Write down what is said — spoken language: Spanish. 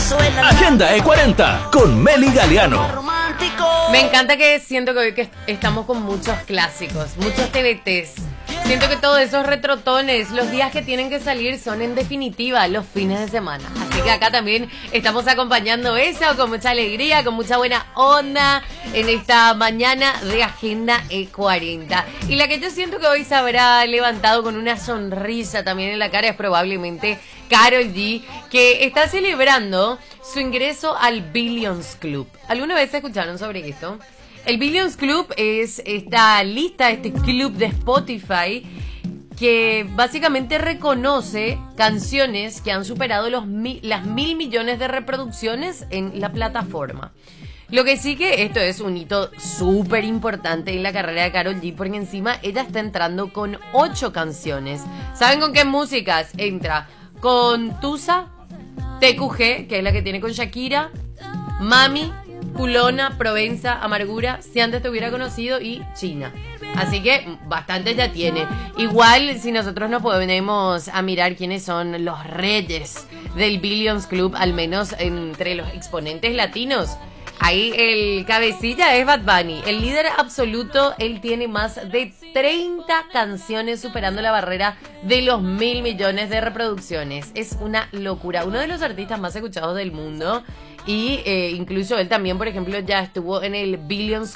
Agenda E40 con Meli Galeano. Me encanta que siento que hoy que estamos con muchos clásicos, muchos TBTs. Siento que todos esos retrotones, los días que tienen que salir son en definitiva los fines de semana. Así que acá también estamos acompañando eso con mucha alegría, con mucha buena onda en esta mañana de Agenda E40. Y la que yo siento que hoy se habrá levantado con una sonrisa también en la cara es probablemente Karol G, que está celebrando su ingreso al Billions Club. ¿Alguna vez escucharon sobre esto? El Billions Club es esta lista, este club de Spotify que básicamente reconoce canciones que han superado las 1.000 millones de reproducciones en la plataforma. Lo que sí que esto es un hito súper importante en la carrera de Karol G, porque encima ella está entrando con 8 canciones. ¿Saben con qué músicas entra? Con Tusa, TQG, que es la que tiene con Shakira, Mami, Culona, Provenza, Amargura, Si Antes Te Hubiera Conocido y China. Así que bastante ya tiene. Igual si nosotros nos ponemos a mirar quiénes son los reyes del Billions Club, al menos entre los exponentes latinos, ahí el cabecilla es Bad Bunny, el líder absoluto. Él tiene más de 30 canciones superando la barrera de los 1.000 millones de reproducciones. Es una locura, uno de los artistas más escuchados del mundo. Y incluso él también, por ejemplo, ya estuvo en el Billions